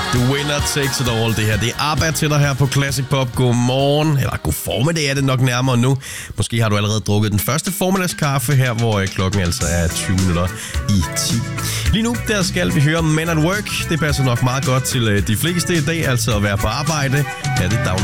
The winner takes it all, det her. Det er ABBA til dig her på Classic Pop. Godmorgen, eller god formiddag er det nok nærmere nu. Måske har du allerede drukket den første formiddagskaffe her, hvor klokken altså er 20 minutter i 10. Lige nu, der skal vi høre Men at Work. Det passer nok meget godt til de fleste i dag, altså at være på arbejde. Ja, det